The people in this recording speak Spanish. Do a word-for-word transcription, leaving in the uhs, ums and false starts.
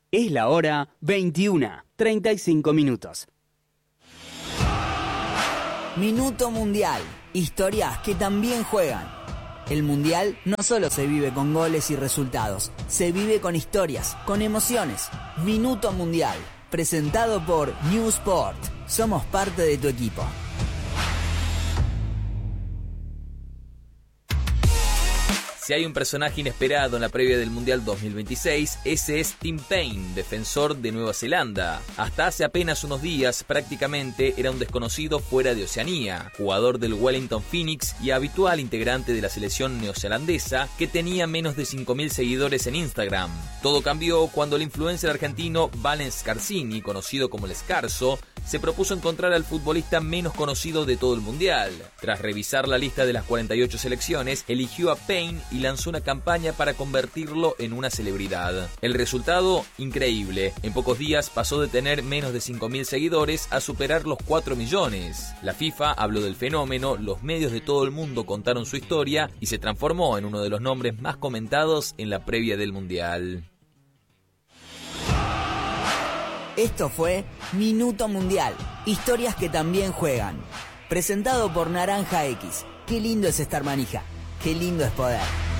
Es la hora veintiuna, treinta y cinco minutos. Minuto Mundial. Historias que también juegan. El Mundial no solo se vive con goles y resultados, se vive con historias, con emociones. Minuto Mundial. Presentado por New Sport. Somos parte de tu equipo. Si hay un personaje inesperado en la previa del Mundial dos mil veintiséis, ese es Tim Paine, defensor de Nueva Zelanda. Hasta hace apenas unos días, prácticamente era un desconocido fuera de Oceanía, jugador del Wellington Phoenix y habitual integrante de la selección neozelandesa, que tenía menos de cinco mil seguidores en Instagram. Todo cambió cuando el influencer argentino Valen Scarsini, conocido como el Scarso, se propuso encontrar al futbolista menos conocido de todo el Mundial. Tras revisar la lista de las cuarenta y ocho selecciones, eligió a Paine y lanzó una campaña para convertirlo en una celebridad. El resultado, increíble. En pocos días pasó de tener menos de cinco mil seguidores a superar los cuatro millones. La FIFA habló del fenómeno, los medios de todo el mundo contaron su historia y se transformó en uno de los nombres más comentados en la previa del Mundial. Esto fue Minuto Mundial. Historias que también juegan. Presentado por Naranja X. Qué lindo es estar manija. Qué lindo es poder.